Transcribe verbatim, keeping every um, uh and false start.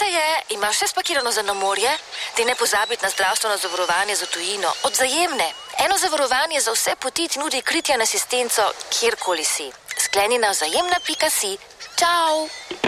Novita je, imaš vse spakirano za na morje, ti ne pozabiti na zdravstveno zavarovanje za tujino. Od Vzajemne. Eno zavarovanje za vse poti ti nudi kritje in asistenco, kjerkoli si. Skleni na vzajemna pika si. Čau!